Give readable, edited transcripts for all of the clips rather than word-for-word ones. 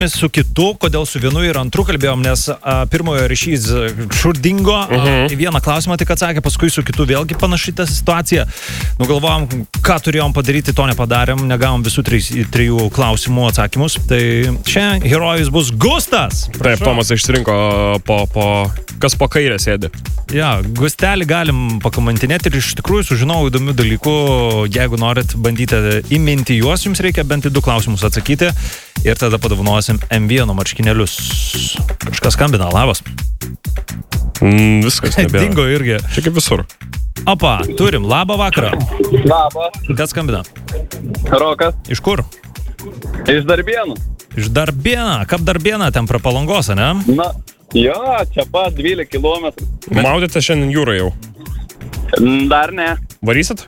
su kitu, kodėl su vienu ir antru kalbėjom, nes pirmojo ryšys šurdingo, į vieną klausimą tik atsakė, paskui su kitu vėlgi panaši ta situacija. Nugalvojom, ką turėjom padaryti, to nepadarėm, negavom visų trijų klausimų atsakymus. Tai šiandien herojus bus Gustas. Prašau. Taip, Tomas išsirinko kas po kairę sėdi. Ja, Gustelį galim pakomentinėti ir iš tikrųjų sužinau įdomių dalykų. Jeigu norit bandyti įminti juos, jums reikia bent į 2 klausimus atsakyti ir tada padovanosim M1 marškinėlius. Kažkas skambina, labas. Viskas nebėra. Dingo irgi. Čia kaip visur. Opa, turim, labą vakarą. Labas. Kas skambina? Rokas. Iš kur? Iš Darbėnų. Iš Darbėną. Kap Darbėną, ten prie Palangos, ne? Na, jo, čia pat 12 kilometrų. Maudėte šiandien jūrą jau? Dar ne. Varysit?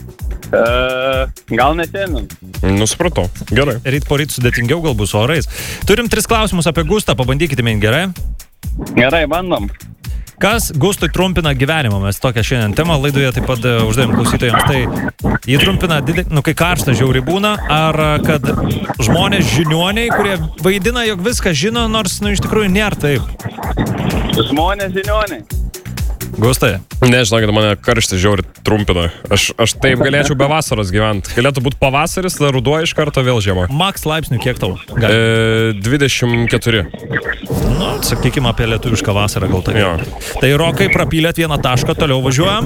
Gal ne šiandien. Supratau. Gerai. Ryt po ryt sudėtingiau gal bus orais. Turim 3 klausimus apie Gustą, pabandykite min, gerai? Gerai, bandom. Kas Gustui trumpina gyvenimą? Mes tokią šiandien temą laidoje taip pat uždavėm klausytojams. Tai jį trumpina, kai karšta žiauri būna, ar kad žmonės žiniuoniai, kurie vaidina, jog viską žino, nors iš tikrųjų nėra taip. Žmonės žiniuoniai. Gustai. Nežinau, kad mane karštis žiauri trumpina. Aš taip galėčiau be vasaros gyventi. Galėtų būti pavasaris, tada ruduo iš karto vėl žiema. Max laipsnių kiek tau? 24. Nu, sakykime apie lietuvišką vasarą gal tai. Jo. Tai Rokai prapylėt 1 tašką, toliau važiuojam.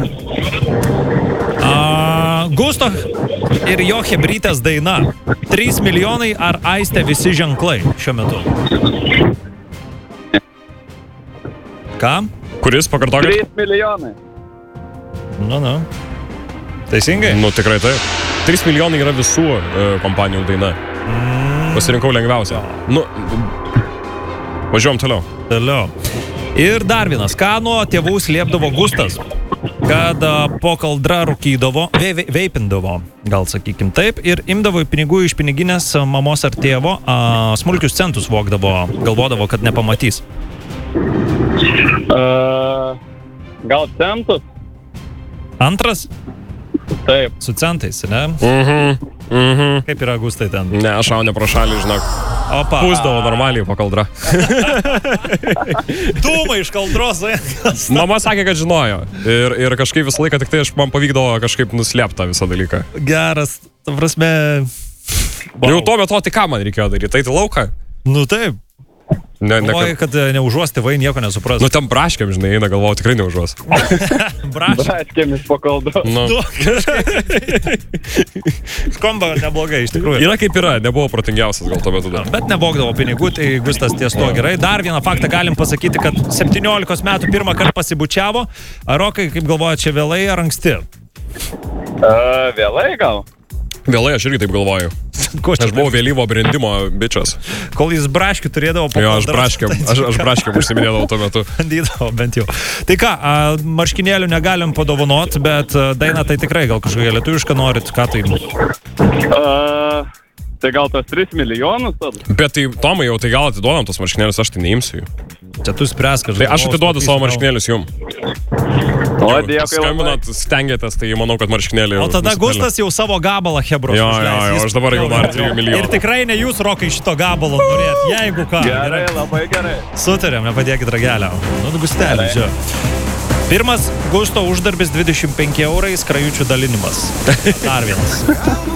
Gusto ir jo hebrytės daina. 3 milijonai ar Aistė visi ženklai šiuo metu? Ką? Kuris, pakartokit? 3 milijonai. Nu. Teisingai? Tikrai taip. 3 milijonai yra visų kompanijų daina. Pasirinkau lengviausią. Važiuojam toliau. Ir dar vienas. Ką nuo tėvų slėpdavo Gustas? Kad po kaldra rūkydavo, veipindavo, gal sakykim taip, ir imdavo pinigų iš piniginės mamos ar tėvo, smulkius centus vogdavo, galvodavo, kad nepamatys. Gal centus? Antras? Taip. Su centais, ne? Kaip yra Gustai ten? Ne, aš šaunė pro šalį, žinok. Opa. Pusdavo normaliai po kaldra. Dūmai iš kaldros. Mama sakė, kad žinojo. Ir kažkaip visą laiką tik tai man pavykdavo kažkaip nuslėptą visą dalyką. Geras, ta prasme... Jau to metu, tai ką man reikėjo daryti? Tai lauką? Nu taip. Galvoju, kad neužuos tėvai nieko nesupras. Ten braškiam, žinai, eina, galvoju, tikrai neužuos. Braškiam iš po kaldros. Skamba neblogai, iš tikrųjų. Yra kaip yra, nebuvo protingiausias gal tuo metu dar. Bet nevogdavo pinigų, tai Gustas ties to gerai. Dar vieną faktą galim pasakyti, kad 17 metų pirmą kartą pasibučiavo. Rokai, kaip galvoja, čia vėlai ar anksti? Vėlai gal? Vėlai, aš irgi taip galvoju. Aš buvau vėlyvo brendimo bičias. Kol jis braškių turėdavo po kaldros. Jo, aš braškiam užsiminėdavau tuo metu. Bandydavo bent jau. Tai ką, marškinėlių negalim padovanot, bet dainą tai tikrai gal kažkokia lietuviška norit, ką tai? Tai gal tos 3 milijonus tada? Bet tai, Tomai, jau tai gal atiduodam tos marškinėlius, aš tai neimsiu jų. Čia tu spręs, kad... Tai aš atiduodu savo marškinėlius jum. O, dėkui. Skambinat, stengiatės, tai manau, kad marškinėlį... O tada Gustas jau savo gabalą hebros. Jo, aš dabar jau noriu 3 milijonų. Ir tikrai ne jūs, Rokai, šito gabalo norėt, jeigu ką. Gerai, labai gerai. Sutarėm, nepadėkit ragelio. Gustelį, čia. Pirmas Gusto uždarbis 25 eurais, skrajučių dalinimas. Dar vienas.